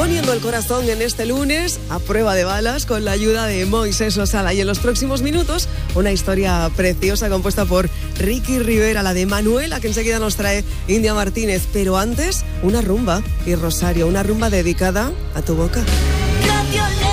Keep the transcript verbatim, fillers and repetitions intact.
poniendo el corazón en este lunes a prueba de balas con la ayuda de Moisés Osala. Y en los próximos minutos, una historia preciosa compuesta por Ricky Rivera, la de Manuela, que enseguida nos trae India Martínez. Pero antes, una rumba y Rosario, una rumba dedicada a tu boca. Radio